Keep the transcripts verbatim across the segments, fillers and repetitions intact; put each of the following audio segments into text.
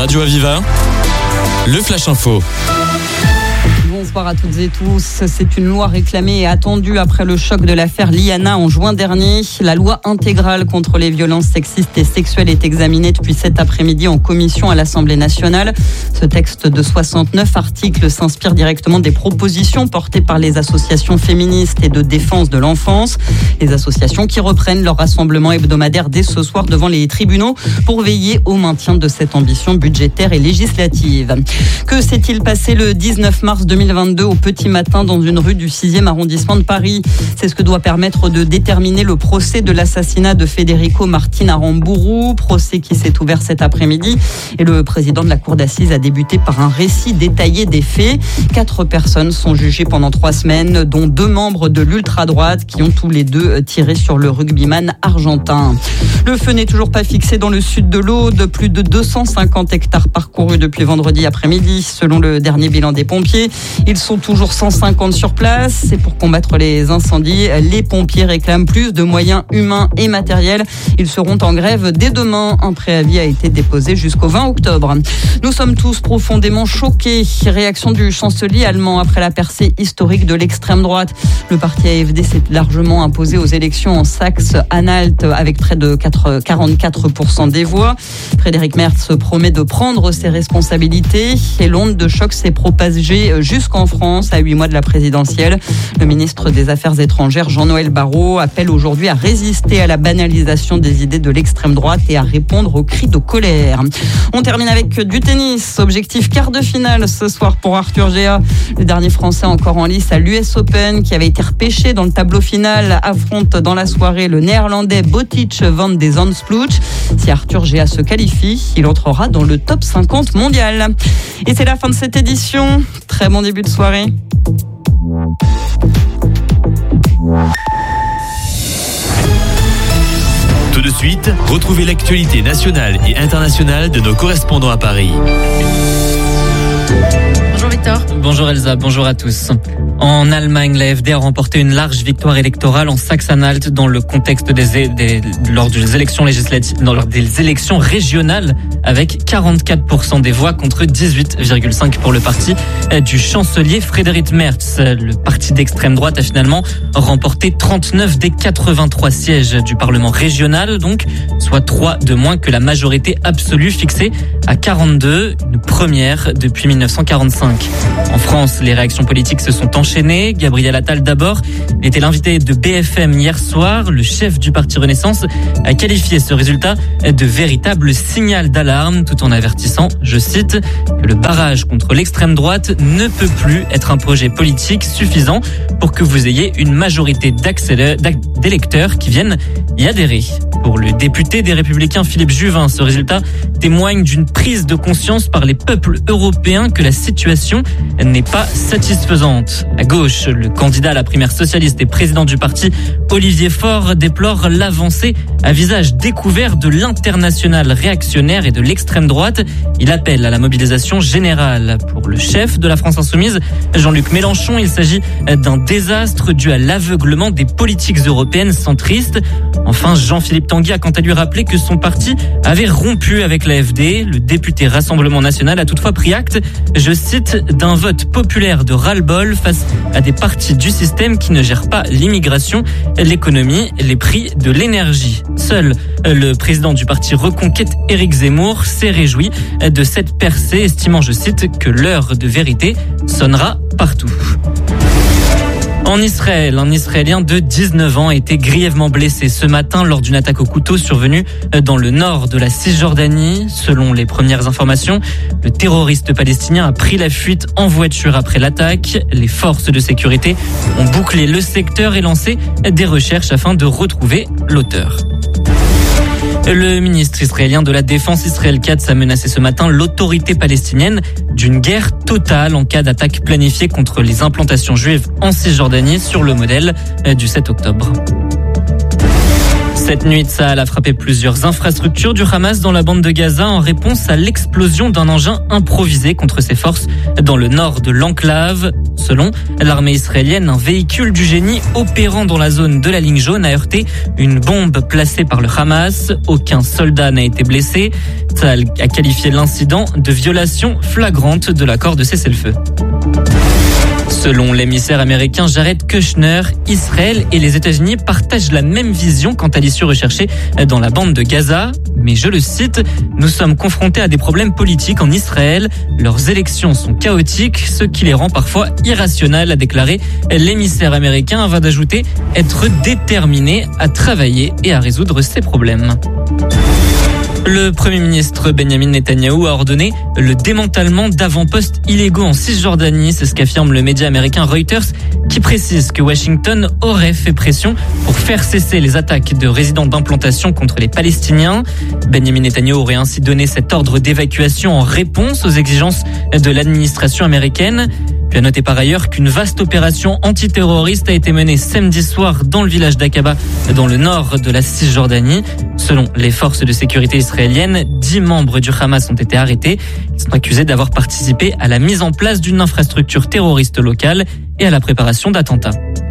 Radio Aviva, le Flash Info. Bonsoir à toutes et tous. C'est une loi réclamée et attendue après le choc de l'affaire Liana en juin dernier. La loi intégrale contre les violences sexistes et sexuelles est examinée depuis cet après-midi en commission à l'Assemblée nationale. Ce texte de soixante-neuf articles s'inspire directement des propositions portées par les associations féministes et de défense de l'enfance. Les associations qui reprennent leur rassemblement hebdomadaire dès ce soir devant les tribunaux pour veiller au maintien de cette ambition budgétaire et législative. Que s'est-il passé le dix-neuf mars deux mille vingt-deux au petit matin dans une rue du sixième arrondissement de Paris? C'est ce que doit permettre de déterminer le procès de l'assassinat de Federico Martin Aramburu, procès qui s'est ouvert cet après-midi. Et le président de la cour d'assises a débuté par un récit détaillé des faits. Quatre personnes sont jugées pendant trois semaines, dont deux membres de l'ultra-droite qui ont tous les deux tiré sur le rugbyman argentin. Le feu n'est toujours pas fixé dans le sud de l'Aude. Plus de deux cent cinquante hectares parcourus depuis vendredi après-midi, selon le dernier bilan des pompiers. Ils sont toujours cent cinquante sur place. Et pour combattre les incendies, les pompiers réclament plus de moyens humains et matériels. Ils seront en grève dès demain. Un préavis a été déposé jusqu'au vingt octobre. Nous sommes tous profondément choqués. Réaction du chancelier allemand après la percée historique de l'extrême droite. Le parti A F D s'est largement imposé aux élections en Saxe-Anhalt avec près de quarante-quatre pour cent des voix. Frédéric Merz promet de prendre ses responsabilités et l'onde de choc s'est propagée jusqu'en France à huit mois de la présidentielle. Le ministre des Affaires étrangères, Jean-Noël Barrot, appelle aujourd'hui à résister à la banalisation des idées de l'extrême droite et à répondre aux cris de colère. On termine avec du tennis. Objectif quart de finale ce soir pour Arthur Géa. Le dernier Français encore en lice à l'U S Open qui avait été repêché dans le tableau final affronte dans la soirée le Néerlandais Botic van de Zandsploeg. Si Arthur Géa se qualifie, il entrera dans le top cinquante mondial. Et c'est la fin de cette édition. Très bon début de soirée. Tout de suite, retrouvez l'actualité nationale et internationale de nos correspondants à Paris. Bonjour Victor. Bonjour Elsa, bonjour à tous. En Allemagne, la A F D a remporté une large victoire électorale en Saxe-Anhalt dans le contexte des, des lors des élections législatives, non, lors des élections régionales, avec quarante-quatre pour cent des voix contre dix-huit virgule cinq pour cent pour le parti du chancelier Friedrich Merz. Le parti d'extrême droite a finalement remporté trente-neuf des quatre-vingt-trois sièges du Parlement régional, donc soit trois de moins que la majorité absolue fixée à quarante-deux, une première depuis mille neuf cent quarante-cinq. En France, les réactions politiques se sont enchaînées. Gabriel Attal d'abord était l'invité de B F M hier soir. Le chef du parti Renaissance a qualifié ce résultat de véritable signal d'alarme tout en avertissant, je cite, que le barrage contre l'extrême droite ne peut plus être un projet politique suffisant pour que vous ayez une majorité d'électeurs qui viennent y adhérer. Pour le député des Républicains Philippe Juvin, ce résultat témoigne d'une prise de conscience par les peuples européens que la situation n'est pas satisfaisante. À gauche, le candidat à la primaire socialiste et président du parti, Olivier Faure, déplore l'avancée à visage découvert de l'international réactionnaire et de l'extrême droite. Il appelle à la mobilisation générale. Pour le chef de la France Insoumise, Jean-Luc Mélenchon, il s'agit d'un désastre dû à l'aveuglement des politiques européennes centristes. Enfin, Jean-Philippe Tanguy a quant à lui rappelé que son parti avait rompu avec l'A F D. Le député Rassemblement National a toutefois pris acte, je cite, d'un vote populaire de ras-le-bol face à des partis du système qui ne gèrent pas l'immigration, l'économie, les prix de l'énergie. Seul le président du parti Reconquête, Éric Zemmour, s'est réjoui de cette percée, estimant, je cite, que l'heure de vérité sonnera partout. En Israël, un Israélien de dix-neuf ans a été grièvement blessé ce matin lors d'une attaque au couteau survenue dans le nord de la Cisjordanie. Selon les premières informations, le terroriste palestinien a pris la fuite en voiture après l'attaque. Les forces de sécurité ont bouclé le secteur et lancé des recherches afin de retrouver l'auteur. Le ministre israélien de la Défense, Israël Katz, a menacé ce matin l'autorité palestinienne d'une guerre totale en cas d'attaque planifiée contre les implantations juives en Cisjordanie sur le modèle du sept octobre. Cette nuit, Tsahal a frappé plusieurs infrastructures du Hamas dans la bande de Gaza en réponse à l'explosion d'un engin improvisé contre ses forces dans le nord de l'enclave. Selon l'armée israélienne, un véhicule du génie opérant dans la zone de la ligne jaune a heurté une bombe placée par le Hamas. Aucun soldat n'a été blessé. Tsahal a qualifié l'incident de violation flagrante de l'accord de cessez-le-feu. Selon l'émissaire américain Jared Kushner, Israël et les États-Unis partagent la même vision quant à l'issue recherchée dans la bande de Gaza. Mais je le cite, « Nous sommes confrontés à des problèmes politiques en Israël. Leurs élections sont chaotiques, ce qui les rend parfois irrationnels », a déclaré l'émissaire américain, avant d'ajouter être déterminé à travailler et à résoudre ces problèmes. Le Premier ministre Benjamin Netanyahou a ordonné le démantèlement d'avant-postes illégaux en Cisjordanie. C'est ce qu'affirme le média américain Reuters, qui précise que Washington aurait fait pression pour faire cesser les attaques de résidents d'implantation contre les Palestiniens. Benjamin Netanyahou aurait ainsi donné cet ordre d'évacuation en réponse aux exigences de l'administration américaine. Puis à noter par ailleurs qu'une vaste opération antiterroriste a été menée samedi soir dans le village d'Aqaba, dans le nord de la Cisjordanie. Selon les forces de sécurité israéliennes, dix membres du Hamas ont été arrêtés. Ils sont accusés d'avoir participé à la mise en place d'une infrastructure terroriste locale et à la préparation d'attentats.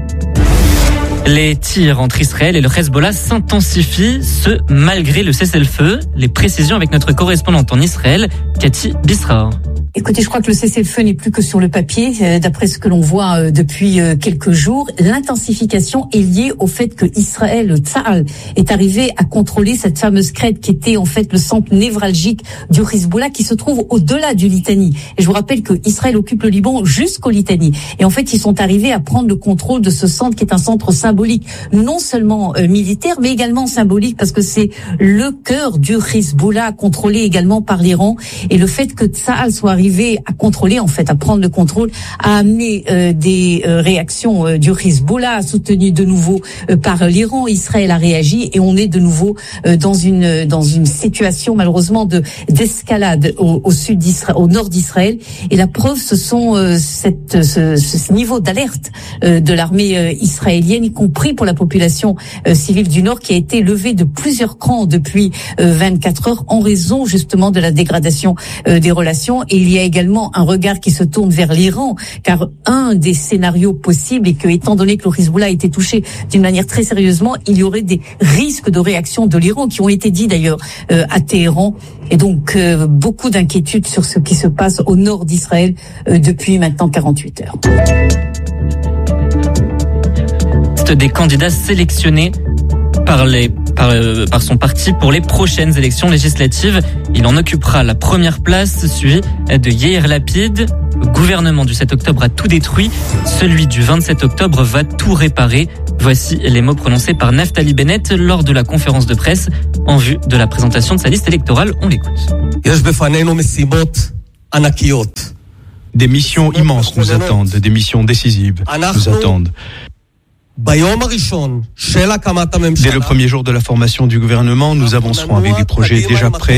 Les tirs entre Israël et le Hezbollah s'intensifient, ce malgré le cessez-le-feu. Les précisions avec notre correspondante en Israël, Cathy Bisraor. Écoutez, je crois que le cessez-le-feu n'est plus que sur le papier. D'après ce que l'on voit depuis quelques jours, l'intensification est liée au fait que Israël, Tsahal, est arrivé à contrôler cette fameuse crête qui était en fait le centre névralgique du Hezbollah, qui se trouve au-delà du Litani. Et je vous rappelle que Israël occupe le Liban jusqu'au Litani. Et en fait, ils sont arrivés à prendre le contrôle de ce centre qui est un centre symbolique, non seulement euh, militaire, mais également symbolique, parce que c'est le cœur du Hezbollah, contrôlé également par l'Iran. Et le fait que Tsahal soit arrivé à contrôler, en fait, à prendre le contrôle, a amené euh, des euh, réactions euh, du Hezbollah, soutenu de nouveau euh, par l'Iran. Israël a réagi et on est de nouveau euh, dans une dans une situation malheureusement de d'escalade au, au sud d'Israël, au nord d'Israël. Et la preuve, ce sont euh, cette ce, ce niveau d'alerte euh, de l'armée euh, israélienne, y compris pour la population euh, civile du nord, qui a été levée de plusieurs crans depuis euh, vingt-quatre heures en raison justement de la dégradation euh, des relations. Et il y a également un regard qui se tourne vers l'Iran, car un des scénarios possibles est que, étant donné que le Hezbollah a été touché d'une manière très sérieusement, il y aurait des risques de réaction de l'Iran qui ont été dits d'ailleurs euh, à Téhéran. Et donc euh, beaucoup d'inquiétudes sur ce qui se passe au nord d'Israël euh, depuis maintenant quarante-huit heures. Des candidats sélectionnés par les Par, euh, par son parti pour les prochaines élections législatives. Il en occupera la première place, suivi de Yair Lapid. Le gouvernement du sept octobre a tout détruit. Celui du vingt-sept octobre va tout réparer. Voici les mots prononcés par Naftali Bennett lors de la conférence de presse en vue de la présentation de sa liste électorale. On l'écoute. Des missions immenses nous attendent, des missions décisives nous attendent. Dès le premier jour de la formation du gouvernement, nous avancerons avec des projets déjà prêts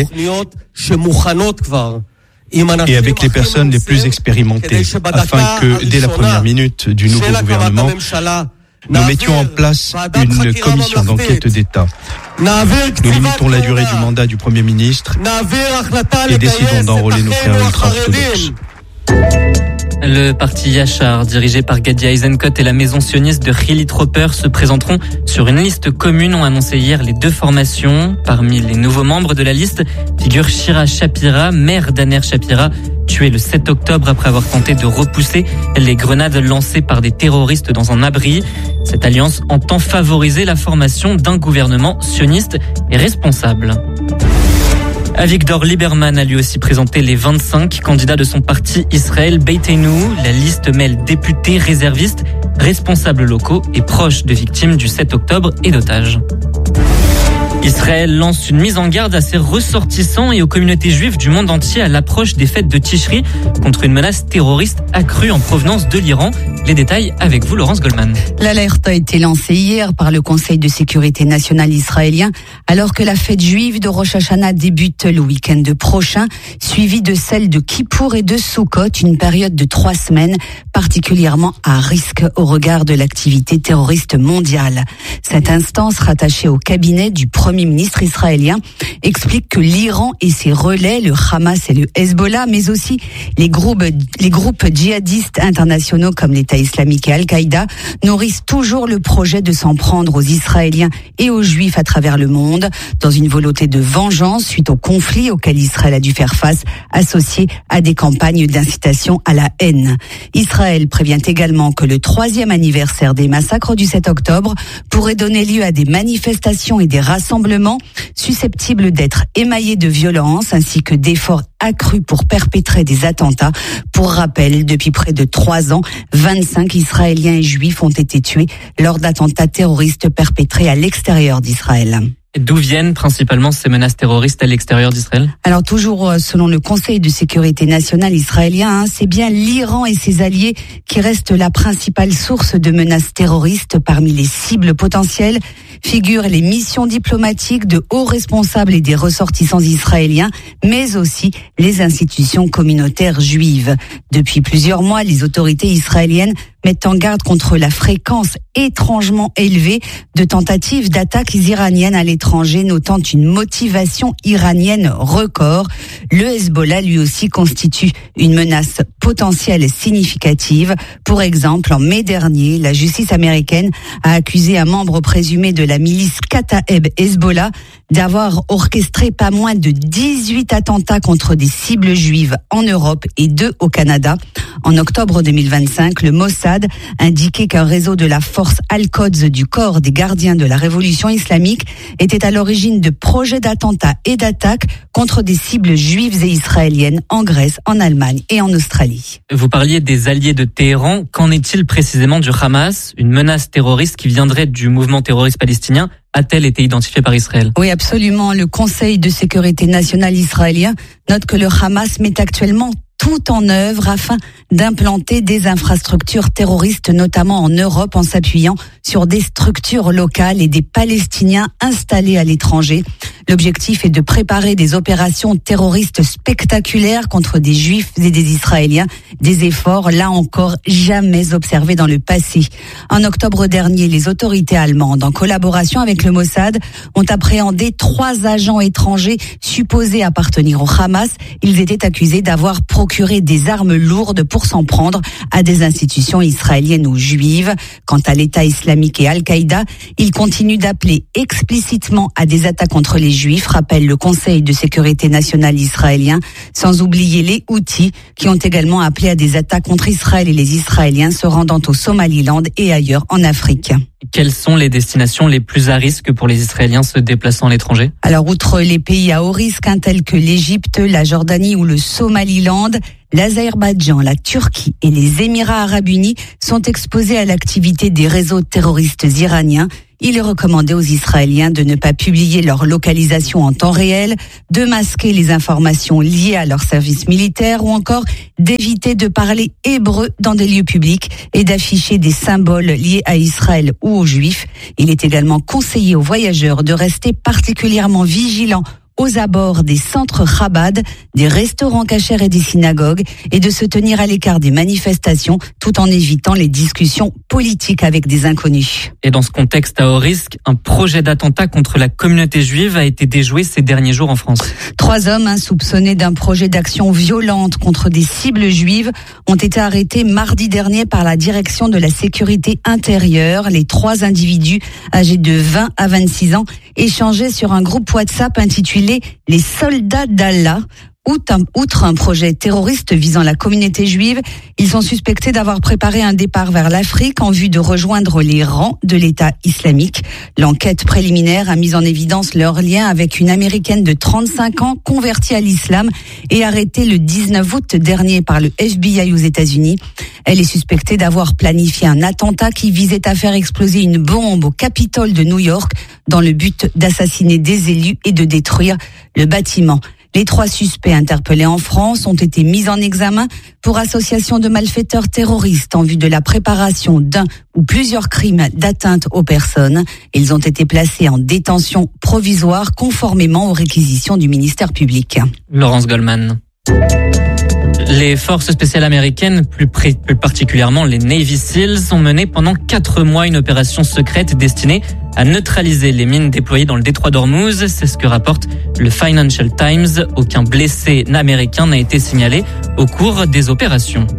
et avec les personnes les plus expérimentées, afin que, dès la première minute du nouveau gouvernement, nous mettions en place une commission d'enquête d'État. Nous limitons la durée du mandat du Premier ministre et décidons d'enrôler nos frères ultra-orthodoxes. Le parti Yachar, dirigé par Gadi Eisenkot et la maison sioniste de Hili Troper, se présenteront sur une liste commune, ont annoncé hier les deux formations. Parmi les nouveaux membres de la liste figure Shira Shapira, mère d'Aner Shapira, tuée le sept octobre après avoir tenté de repousser les grenades lancées par des terroristes dans un abri. Cette alliance entend favoriser la formation d'un gouvernement sioniste et responsable. Avigdor Lieberman a lui aussi présenté les vingt-cinq candidats de son parti Israël Beiteinu. La liste mêle députés, réservistes, responsables locaux et proches de victimes du sept octobre et d'otages. Israël lance une mise en garde à ses ressortissants et aux communautés juives du monde entier à l'approche des fêtes de Tishri contre une menace terroriste accrue en provenance de l'Iran. Les détails avec vous, Laurence Goldman. L'alerte a été lancée hier par le Conseil de sécurité nationale israélien alors que la fête juive de Rosh Hashanah débute le week-end prochain, suivie de celle de Kippour et de Sukkot, une période de trois semaines particulièrement à risque au regard de l'activité terroriste mondiale. Cette instance, rattachée au cabinet du Premier ministre israélien, explique que l'Iran et ses relais, le Hamas et le Hezbollah, mais aussi les groupes, les groupes djihadistes internationaux comme l'État islamique et Al-Qaïda, nourrissent toujours le projet de s'en prendre aux Israéliens et aux Juifs à travers le monde, dans une volonté de vengeance suite au conflit auquel Israël a dû faire face, associé à des campagnes d'incitation à la haine. Israël prévient également que le troisième anniversaire des massacres du sept octobre pourrait donner lieu à des manifestations et des rassemblements susceptibles d'être émaillés de violence ainsi que d'efforts accrus pour perpétrer des attentats. Pour rappel, depuis près de trois ans, vingt-cinq Israéliens et Juifs ont été tués lors d'attentats terroristes perpétrés à l'extérieur d'Israël. D'où viennent principalement ces menaces terroristes à l'extérieur d'Israël? Alors toujours selon le Conseil de sécurité nationale israélien, hein, c'est bien l'Iran et ses alliés qui restent la principale source de menaces terroristes. Parmi les cibles potentielles figurent les missions diplomatiques de hauts responsables et des ressortissants israéliens, mais aussi les institutions communautaires juives. Depuis plusieurs mois, les autorités israéliennes mettent en garde contre la fréquence étrangement élevée de tentatives d'attaques iraniennes à l'étranger, notant une motivation iranienne record. Le Hezbollah, lui aussi, constitue une menace potentielle significative. Pour exemple, en mai dernier, la justice américaine a accusé un membre présumé de la milice Kataeb Hezbollah d'avoir orchestré pas moins de dix-huit attentats contre des cibles juives en Europe et deux au Canada. En octobre deux mille vingt-cinq, le Mossad indiquait qu'un réseau de la force Al-Quds du corps des gardiens de la révolution islamique était à l'origine de projets d'attentats et d'attaques contre des cibles juives et israéliennes en Grèce, en Allemagne et en Australie. Vous parliez des alliés de Téhéran. Qu'en est-il précisément du Hamas, une menace terroriste qui viendrait du mouvement terroriste palestinien? A-t-elle été identifiée par Israël? Oui, absolument. Le Conseil de sécurité nationale israélien note que le Hamas met actuellement tout en œuvre afin d'implanter des infrastructures terroristes, notamment en Europe, en s'appuyant sur des structures locales et des Palestiniens installés à l'étranger. L'objectif est de préparer des opérations terroristes spectaculaires contre des Juifs et des Israéliens, des efforts, là encore, jamais observés dans le passé. En octobre dernier, les autorités allemandes, en collaboration avec le Mossad, ont appréhendé trois agents étrangers supposés appartenir au Hamas. Ils étaient accusés d'avoir procuré des armes lourdes pour s'en prendre à des institutions israéliennes ou juives. Quant à l'État islamique et Al-Qaïda, ils continuent d'appeler explicitement à des attaques contre les Juifs, rappelle le Conseil de sécurité nationale israélien, sans oublier les Houthis qui ont également appelé à des attaques contre Israël et les Israéliens se rendant au Somaliland et ailleurs en Afrique. Quelles sont les destinations les plus à risque pour les Israéliens se déplaçant à l'étranger? Alors, outre les pays à haut risque, hein, tels que l'Égypte, la Jordanie ou le Somaliland, l'Azerbaïdjan, la Turquie et les Émirats arabes unis sont exposés à l'activité des réseaux terroristes iraniens. Il est recommandé aux Israéliens de ne pas publier leur localisation en temps réel, de masquer les informations liées à leur service militaire ou encore d'éviter de parler hébreu dans des lieux publics et d'afficher des symboles liés à Israël ou aux Juifs. Il est également conseillé aux voyageurs de rester particulièrement vigilants aux abords des centres Chabad, des restaurants cachers et des synagogues, et de se tenir à l'écart des manifestations tout en évitant les discussions politiques avec des inconnus. Et dans ce contexte à haut risque, un projet d'attentat contre la communauté juive a été déjoué ces derniers jours en France. Trois hommes hein, soupçonnés d'un projet d'action violente contre des cibles juives ont été arrêtés mardi dernier par la direction de la sécurité intérieure. Les trois individus âgés de vingt à vingt-six ans échangeaient sur un groupe WhatsApp intitulé Les soldats d'Allah. Outre un projet terroriste visant la communauté juive, ils sont suspectés d'avoir préparé un départ vers l'Afrique en vue de rejoindre les rangs de l'État islamique. L'enquête préliminaire a mis en évidence leur lien avec une Américaine de trente-cinq ans convertie à l'islam et arrêtée le dix-neuf août dernier par le F B I aux États-Unis. Elle est suspectée d'avoir planifié un attentat qui visait à faire exploser une bombe au Capitole de New York dans le but d'assassiner des élus et de détruire le bâtiment. Les trois suspects interpellés en France ont été mis en examen pour association de malfaiteurs terroristes en vue de la préparation d'un ou plusieurs crimes d'atteinte aux personnes. Ils ont été placés en détention provisoire conformément aux réquisitions du ministère public. Laurence Goldman. Les forces spéciales américaines, plus, pré- plus particulièrement les Navy Seals, ont mené pendant quatre mois une opération secrète destinée à neutraliser les mines déployées dans le détroit d'Ormuz. C'est ce que rapporte le Financial Times. Aucun blessé américain n'a été signalé au cours des opérations.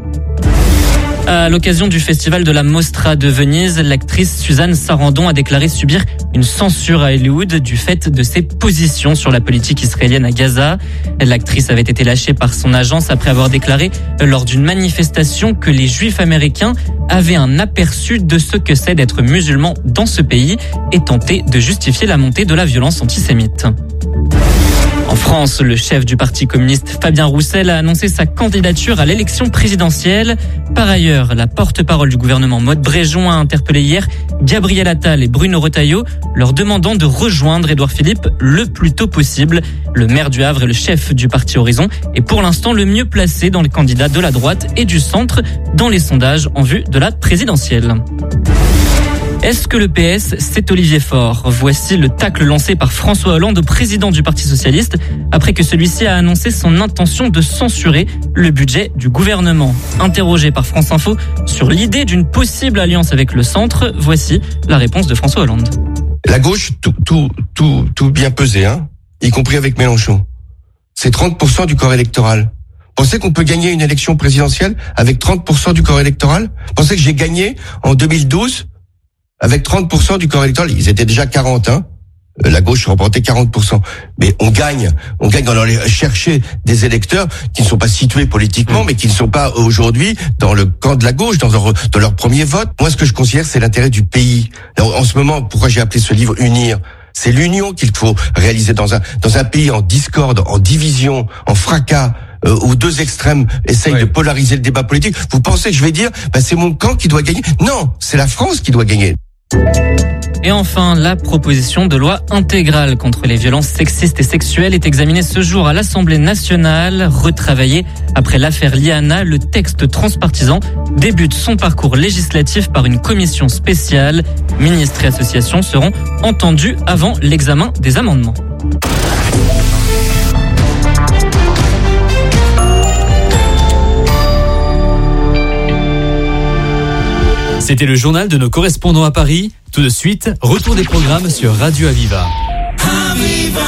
À l'occasion du festival de la Mostra de Venise, l'actrice Suzanne Sarandon a déclaré subir une censure à Hollywood du fait de ses positions sur la politique israélienne à Gaza. L'actrice avait été lâchée par son agence après avoir déclaré lors d'une manifestation que les Juifs américains avaient un aperçu de ce que c'est d'être musulman dans ce pays et tenté de justifier la montée de la violence antisémite. En France, le chef du Parti communiste Fabien Roussel a annoncé sa candidature à l'élection présidentielle. Par ailleurs, la porte-parole du gouvernement Maud Bréjon a interpellé hier Gabriel Attal et Bruno Retailleau, leur demandant de rejoindre Édouard Philippe le plus tôt possible. Le maire du Havre et le chef du Parti Horizon est pour l'instant le mieux placé dans les candidats de la droite et du centre dans les sondages en vue de la présidentielle. Est-ce que le P S, c'est Olivier Faure ? Voici le tacle lancé par François Hollande au président du Parti socialiste après que celui-ci a annoncé son intention de censurer le budget du gouvernement. Interrogé par France Info sur l'idée d'une possible alliance avec le centre, voici la réponse de François Hollande. La gauche, tout, tout, tout, tout bien pesé, hein, y compris avec Mélenchon. C'est trente pour cent du corps électoral. Pensez qu'on peut gagner une élection présidentielle avec trente pour cent du corps électoral ? Pensez que j'ai gagné en deux mille douze avec trente pour cent du corps électoral, ils étaient déjà quarante, hein. La gauche remportait quarante pour cent. Mais on gagne, on gagne dans aller chercher des électeurs qui ne sont pas situés politiquement, mais qui ne sont pas aujourd'hui dans le camp de la gauche, dans leur, dans leur premier vote. Moi, ce que je considère, c'est l'intérêt du pays. Alors, en ce moment, pourquoi j'ai appelé ce livre Unir ? C'est l'union qu'il faut réaliser dans un, dans un pays en discorde, en division, en fracas, Euh, où deux extrêmes essayent ouais. de polariser le débat politique. Vous pensez que je vais dire, bah, c'est mon camp qui doit gagner ? Non, c'est la France qui doit gagner. Et enfin, la proposition de loi intégrale contre les violences sexistes et sexuelles est examinée ce jour à l'Assemblée nationale. Retravaillé après l'affaire Liana, le texte transpartisan débute son parcours législatif par une commission spéciale. Ministres et associations seront entendus avant l'examen des amendements. C'était le journal de nos correspondants à Paris. Tout de suite, retour des programmes sur Radio Aviva. Aviva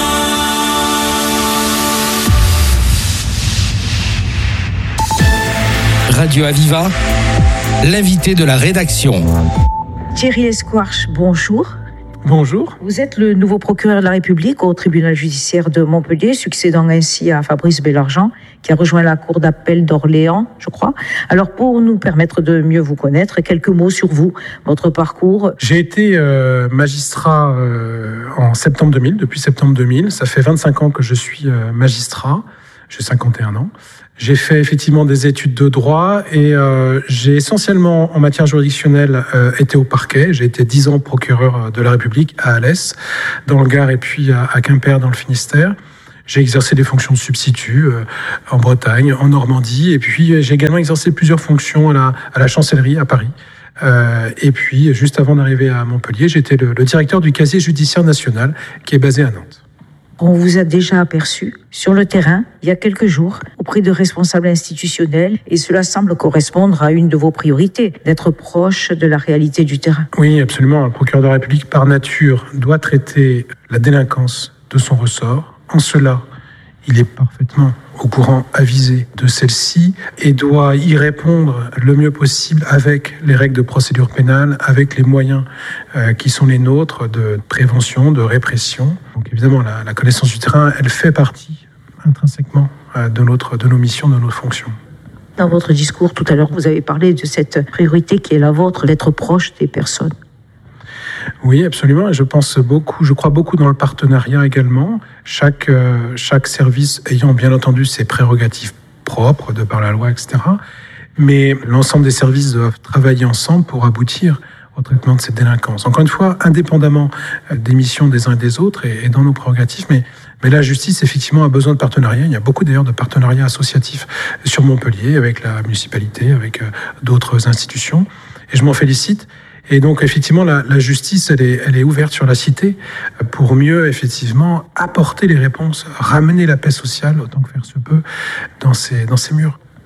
Radio Aviva, l'invité de la rédaction. Thierry Esquarche, bonjour. Bonjour. Vous êtes le nouveau procureur de la République au tribunal judiciaire de Montpellier, succédant ainsi à Fabrice Bellargent, qui a rejoint la cour d'appel d'Orléans, je crois. Alors, pour nous permettre de mieux vous connaître, quelques mots sur vous, votre parcours. J'ai été euh, magistrat euh, en septembre deux mille, depuis septembre deux mille. Ça fait vingt-cinq ans que je suis euh, magistrat. J'ai cinquante et un ans. J'ai fait effectivement des études de droit et euh, j'ai essentiellement, en matière juridictionnelle, euh, été au parquet. J'ai été dix ans procureur de la République à Alès, dans le Gard, et puis à, à Quimper, dans le Finistère. J'ai exercé des fonctions de substitut euh, en Bretagne, en Normandie, et puis j'ai également exercé plusieurs fonctions à la, à la chancellerie à Paris. Euh, et puis, juste avant d'arriver à Montpellier, j'étais le, le directeur du casier judiciaire national, qui est basé à Nantes. On vous a déjà aperçu sur le terrain, il y a quelques jours, auprès de responsables institutionnels, et cela semble correspondre à une de vos priorités, d'être proche de la réalité du terrain. Oui, absolument. Le procureur de la République, par nature, doit traiter la délinquance de son ressort. En cela, il est parfaitement au courant avisé de celle-ci et doit y répondre le mieux possible avec les règles de procédure pénale, avec les moyens euh, qui sont les nôtres de prévention, de répression. Donc évidemment, la, la connaissance du terrain, elle fait partie intrinsèquement euh, de, notre, de nos missions, de nos fonctions. Dans votre discours tout à l'heure, vous avez parlé de cette priorité qui est la vôtre, d'être proche des personnes. Oui, absolument. Et je pense beaucoup, je crois beaucoup dans le partenariat également. Chaque, euh, chaque service ayant bien entendu ses prérogatives propres de par la loi, et cetera. Mais l'ensemble des services doivent travailler ensemble pour aboutir au traitement de cette délinquance. Encore une fois, indépendamment des missions des uns et des autres et, et dans nos prérogatives, mais, mais la justice, effectivement, a besoin de partenariats. Il y a beaucoup d'ailleurs de partenariats associatifs sur Montpellier, avec la municipalité, avec euh, d'autres institutions. Et je m'en félicite. Et donc, effectivement, la, la justice, elle est, elle est ouverte sur la cité pour mieux, effectivement, apporter les réponses, ramener la paix sociale, autant que faire se peut, dans ces, dans ces murs.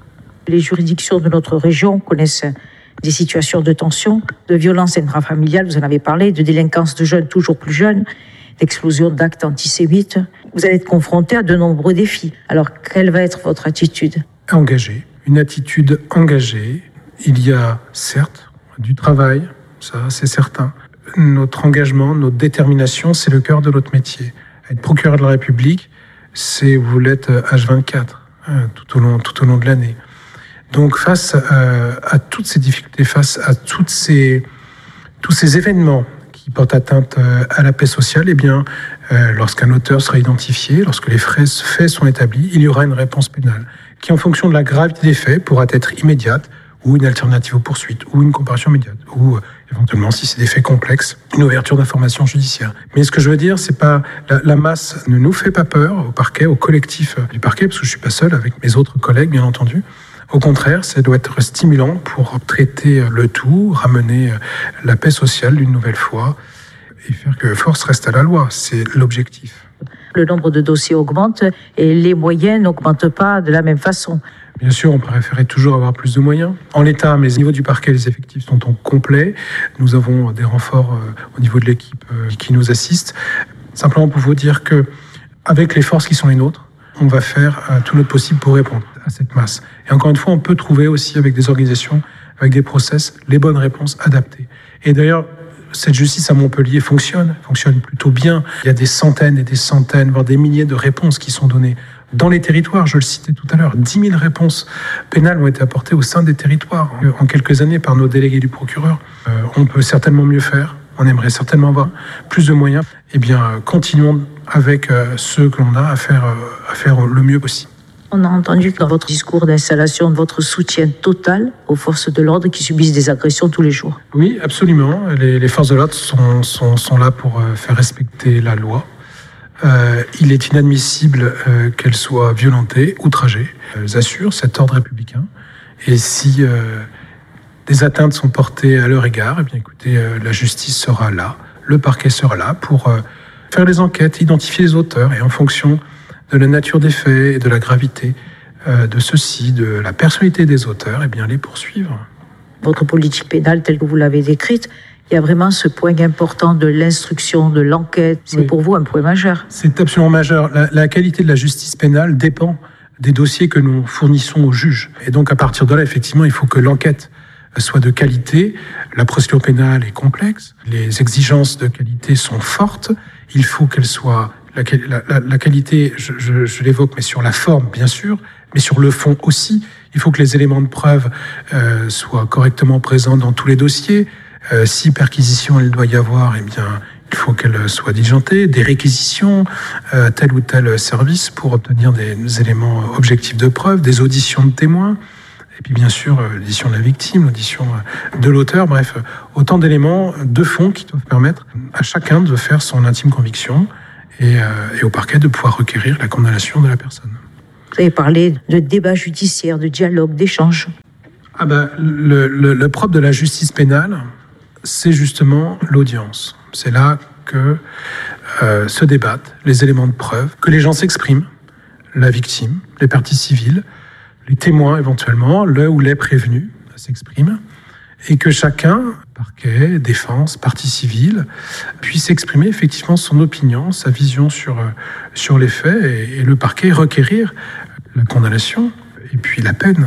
Les juridictions de notre région connaissent des situations de tension, de violence intrafamiliale, vous en avez parlé, de délinquance de jeunes toujours plus jeunes, d'explosion d'actes antisémites. Vous allez être confronté à de nombreux défis. Alors, quelle va être votre attitude ? Engagée, une attitude engagée. Il y a, certes, du travail, ça c'est certain. Notre engagement, notre détermination, c'est le cœur de notre métier. Être procureur de la République, c'est vous l'êtes H vingt-quatre, hein, tout au long, tout au long de l'année. Donc face euh, à toutes ces difficultés, face à toutes ces, tous ces événements qui portent atteinte euh, à la paix sociale, eh bien, euh, lorsqu'un auteur sera identifié, lorsque les faits sont établis, il y aura une réponse pénale qui, en fonction de la gravité des faits, pourra être immédiate ou une alternative aux poursuites ou une comparution immédiate ou euh, éventuellement, si c'est des faits complexes, une ouverture d'information judiciaire. Mais ce que je veux dire, c'est pas la, la masse ne nous fait pas peur au parquet, au collectif du parquet, parce que je suis pas seul avec mes autres collègues, bien entendu. Au contraire, ça doit être stimulant pour traiter le tout, ramener la paix sociale d'une nouvelle fois et faire que force reste à la loi. C'est l'objectif. Le nombre de dossiers augmente et les moyens n'augmentent pas de la même façon. Bien sûr, on préférait toujours avoir plus de moyens. En l'état, mais au niveau du parquet, les effectifs sont au complet. Nous avons des renforts au niveau de l'équipe qui nous assiste. Simplement pour vous dire que, avec les forces qui sont les nôtres, on va faire tout notre possible pour répondre à cette masse. Et encore une fois, on peut trouver aussi avec des organisations, avec des process, les bonnes réponses adaptées. Et d'ailleurs, cette justice à Montpellier fonctionne, fonctionne plutôt bien. Il y a des centaines et des centaines, voire des milliers de réponses qui sont données dans les territoires. Je le citais tout à l'heure, dix mille réponses pénales ont été apportées au sein des territoires en quelques années par nos délégués du procureur. Euh, on peut certainement mieux faire. On aimerait certainement avoir plus de moyens. Eh bien, continuons avec euh, ceux que l'on a à faire, euh, à faire le mieux possible. On a entendu dans votre discours d'installation votre soutien total aux forces de l'ordre qui subissent des agressions tous les jours. Oui, absolument. Les, les forces de l'ordre sont, sont, sont là pour euh, faire respecter la loi. Euh, il est inadmissible euh, qu'elles soient violentées, outragées. Elles assurent cet ordre républicain. Et si euh, des atteintes sont portées à leur égard, eh bien, écoutez, euh, la justice sera là, le parquet sera là pour euh, faire les enquêtes, identifier les auteurs et en fonction de la nature des faits et de la gravité euh, de ceux-ci, de la personnalité des auteurs, eh bien, les poursuivre. Votre politique pénale telle que vous l'avez décrite, il y a vraiment ce point important de l'instruction, de l'enquête. C'est oui. Pour vous un point majeur. C'est absolument majeur. La, la qualité de la justice pénale dépend des dossiers que nous fournissons aux juges. Et donc, à partir de là, effectivement, il faut que l'enquête soit de qualité. La procédure pénale est complexe. Les exigences de qualité sont fortes. Il faut qu'elle soit... La, la, la qualité, je, je, je l'évoque, mais sur la forme, bien sûr, mais sur le fond aussi. Il faut que les éléments de preuve euh, soient correctement présents dans tous les dossiers. Euh, si perquisition il doit y avoir, eh bien, il faut qu'elle soit diligentée. Des réquisitions, euh, tel ou tel service pour obtenir des, des éléments objectifs de preuve, des auditions de témoins. Et puis bien sûr, l'audition de la victime, l'audition de l'auteur, bref, autant d'éléments de fond qui doivent permettre à chacun de faire son intime conviction et, euh, et au parquet de pouvoir requérir la condamnation de la personne. Vous avez parlé de débat judiciaire, de dialogue, d'échange. Ah ben, le, le, le propre de la justice pénale, c'est justement l'audience. C'est là que euh, se débattent les éléments de preuve, que les gens s'expriment, la victime, les parties civiles, les témoins éventuellement, le ou les prévenus s'expriment, et que chacun, parquet, défense, partie civile, puisse exprimer effectivement son opinion, sa vision sur, sur les faits, et, et le parquet requérir la condamnation et puis la peine.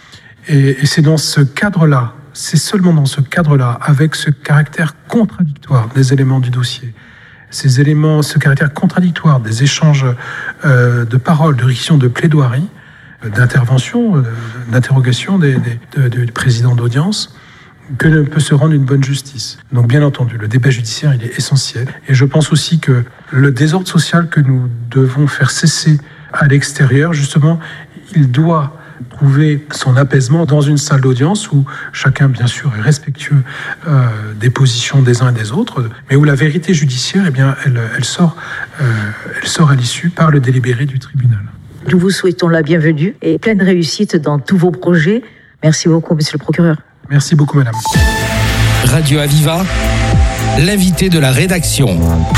Et, et c'est dans ce cadre-là, c'est seulement dans ce cadre-là, avec ce caractère contradictoire des éléments du dossier, ces éléments, ce caractère contradictoire des échanges euh, de paroles, de réquisitions, de plaidoiries, d'intervention, d'interrogation des, des, de, du président d'audience, que ne peut se rendre une bonne justice. Donc bien entendu, le débat judiciaire, il est essentiel. Et je pense aussi que le désordre social que nous devons faire cesser à l'extérieur, justement, il doit trouver son apaisement dans une salle d'audience où chacun, bien sûr, est respectueux euh, des positions des uns et des autres, mais où la vérité judiciaire, eh bien, elle, elle, sort, euh, elle sort à l'issue par le délibéré du tribunal. Nous vous souhaitons la bienvenue et pleine réussite dans tous vos projets. Merci beaucoup, monsieur le procureur. Merci beaucoup, madame. Radio Aviva, l'invité de la rédaction.